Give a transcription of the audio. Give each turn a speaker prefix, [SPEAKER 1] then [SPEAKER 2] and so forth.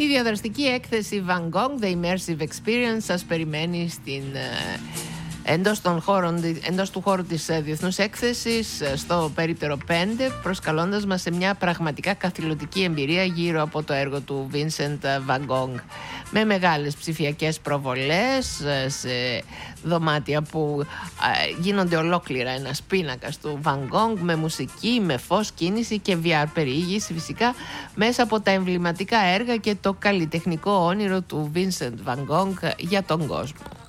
[SPEAKER 1] Η διαδραστική έκθεση Van Gogh, The Immersive Experience, σας περιμένει εντός του χώρου της Διεθνούς Έκθεσης στο περίπτερο 5, προσκαλώντας μας σε μια πραγματικά καθηλωτική εμπειρία γύρω από το έργο του Vincent Van Gogh, με μεγάλες ψηφιακές προβολές σε δωμάτια που γίνονται ολόκληρα ένας πίνακας του Van Gogh, με μουσική, με φως, κίνηση και VR περιήγηση, φυσικά μέσα από τα εμβληματικά έργα και το καλλιτεχνικό όνειρο του Vincent Van Gogh για τον κόσμο.